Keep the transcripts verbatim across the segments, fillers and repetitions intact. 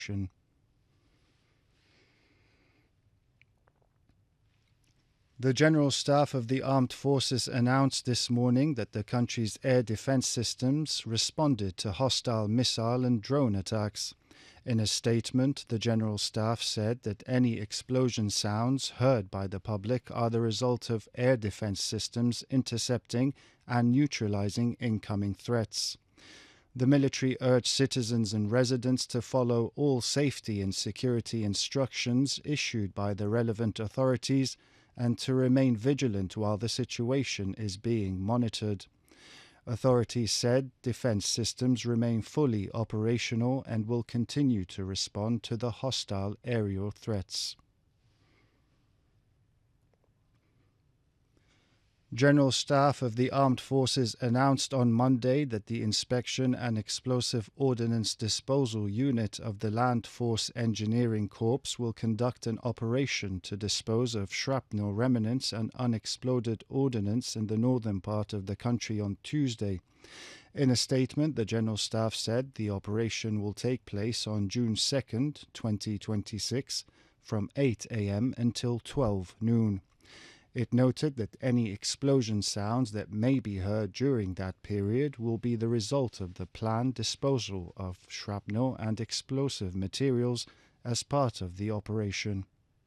The General Staff of the Armed Forces announced this morning that the country's air defense systems responded to hostile missile and drone attacks. In a statement, the General Staff said that any explosion sounds heard by the public are the result of air defense systems intercepting and neutralizing incoming threats. The military urged citizens and residents to follow all safety and security instructions issued by the relevant authorities and to remain vigilant while the situation is being monitored. Authorities said defense systems remain fully operational and will continue to respond to the hostile aerial threats. General Staff of the Armed Forces announced on Monday that the Inspection and Explosive Ordnance Disposal Unit of the Land Force Engineering Corps will conduct an operation to dispose of shrapnel remnants and unexploded ordnance in the northern part of the country on Tuesday. In a statement, the General Staff said the operation will take place on June second, twenty twenty-six, from eight a m until twelve noon. It noted that any explosion sounds that may be heard during that period will be the result of the planned disposal of shrapnel and explosive materials as part of the operation.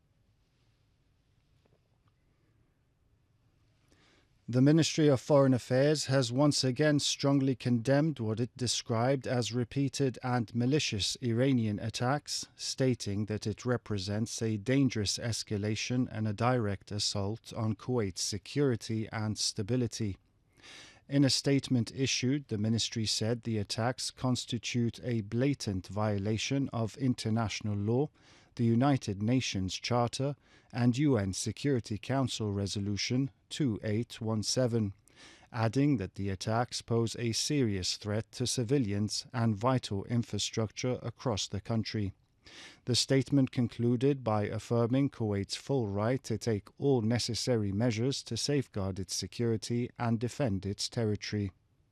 The Ministry of Foreign Affairs has once again strongly condemned what it described as repeated and malicious Iranian attacks, stating that it represents a dangerous escalation and a direct assault on Kuwait's security and stability. In a statement issued, the ministry said the attacks constitute a blatant violation of international law, the United Nations Charter, and U N Security Council Resolution two eight one seven, adding that the attacks pose a serious threat to civilians and vital infrastructure across the country. The statement concluded by affirming Kuwait's full right to take all necessary measures to safeguard its security and defend its territory.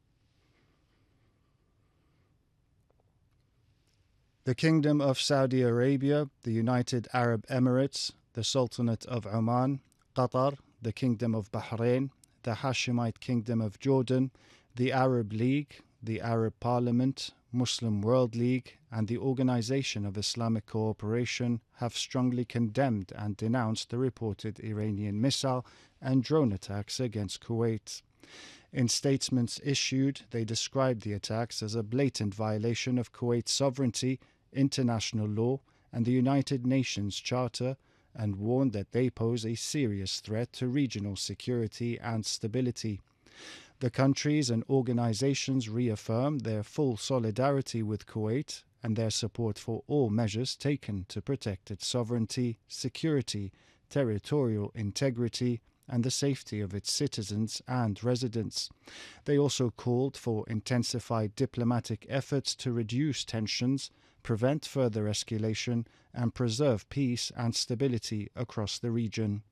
The Kingdom of Saudi Arabia, the United Arab Emirates, the Sultanate of Oman, Qatar, the Kingdom of Bahrain, the Hashemite Kingdom of Jordan, the Arab League, the Arab Parliament, Muslim World League, and the Organization of Islamic Cooperation have strongly condemned and denounced the reported Iranian missile and drone attacks against Kuwait. In statements issued, they described the attacks as a blatant violation of Kuwait's sovereignty, international law, and the United Nations Charter, and warned that they pose a serious threat to regional security and stability. The countries and organizations reaffirmed their full solidarity with Kuwait and their support for all measures taken to protect its sovereignty, security, territorial integrity, and the safety of its citizens and residents. They also called for intensified diplomatic efforts to reduce tensions, prevent further escalation, and preserve peace and stability across the region.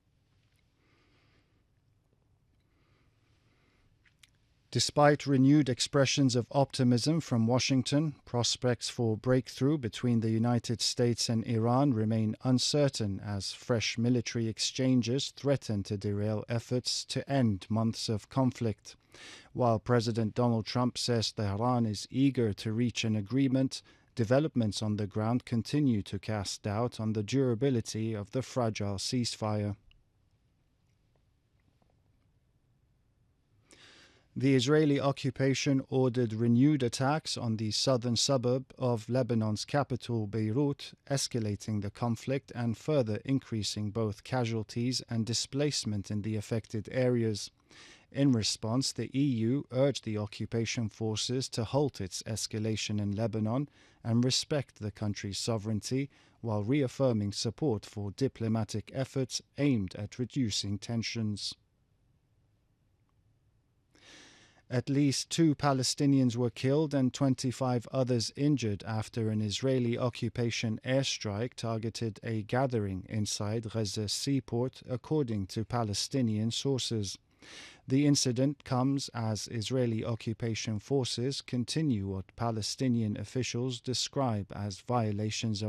Despite renewed expressions of optimism from Washington, prospects for breakthrough between the United States and Iran remain uncertain as fresh military exchanges threaten to derail efforts to end months of conflict. While President Donald Trump says Tehran is eager to reach an agreement, developments on the ground continue to cast doubt on the durability of the fragile ceasefire. The Israeli occupation ordered renewed attacks on the southern suburb of Lebanon's capital, Beirut, escalating the conflict and further increasing both casualties and displacement in the affected areas. In response, the E U urged the occupation forces to halt its escalation in Lebanon and respect the country's sovereignty, while reaffirming support for diplomatic efforts aimed at reducing tensions. At least two Palestinians were killed and twenty-five others injured after an Israeli occupation airstrike targeted a gathering inside Gaza's seaport, according to Palestinian sources. The incident comes as Israeli occupation forces continue what Palestinian officials describe as violations of